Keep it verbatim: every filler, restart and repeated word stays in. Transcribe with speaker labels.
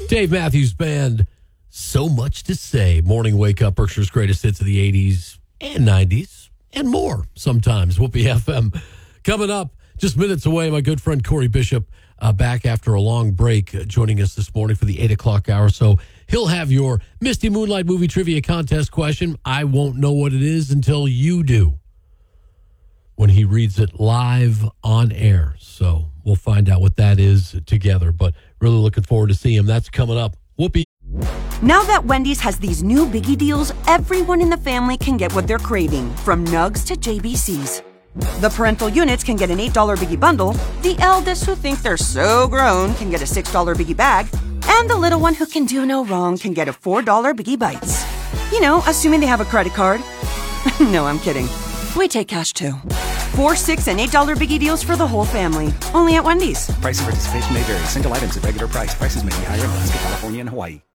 Speaker 1: Dave Matthews Band, So Much to Say. Morning Wake Up, Berkshire's greatest hits of the eighties and nineties and more sometimes. Whoopee F M. Coming up, just minutes away, my good friend Corey Bishop uh, back after a long break, uh, joining us this morning for the eight o'clock hour. So he'll have your Misty Moonlight Movie Trivia Contest question. I won't know what it is until you do when he reads it live on air. So we'll find out what that is together. But really looking forward to seeing him. That's coming up. Whoopee.
Speaker 2: Now that Wendy's has these new biggie deals, everyone in the family can get what they're craving, from nugs to J B Cs. The parental units can get an eight dollar biggie bundle, the eldest who think they're so grown can get a six dollar biggie bag, and the little one who can do no wrong can get a four dollar biggie bites. You know, assuming they have a credit card. No, I'm kidding. We take cash too. Four, six, and eight dollar biggie deals for the whole family. Only at Wendy's.
Speaker 3: Price and participation may vary. Single items at regular price. Prices may be higher in Alaska, California, and Hawaii.